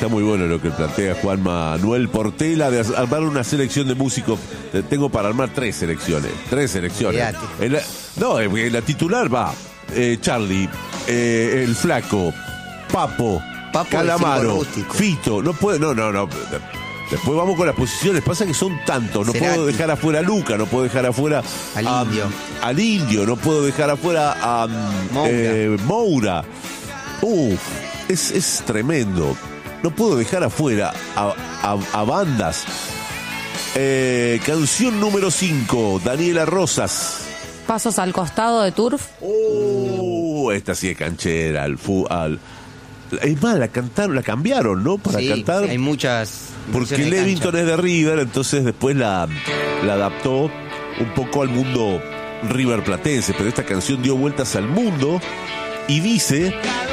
está muy bueno lo que plantea Juan Manuel Portela de armar una selección de músicos. Tengo para armar tres selecciones. En la titular va Charlie, el Flaco, Papo Calamaro, Fito. No puede, no. Después vamos con las posiciones. Pasa que son tantos. No puedo dejar afuera a Luca, no puedo dejar afuera al Indio, no puedo dejar afuera a Moura. Es tremendo. No puedo dejar afuera a bandas. Canción número 5, Daniela Rosas. Pasos al costado de Turf. Esta sí es canchera. Es más, la cambiaron, ¿no? Para cantar. Sí, hay muchas. Porque Levington es de River, entonces después la adaptó un poco al mundo riverplatense. Pero esta canción dio vueltas al mundo y dice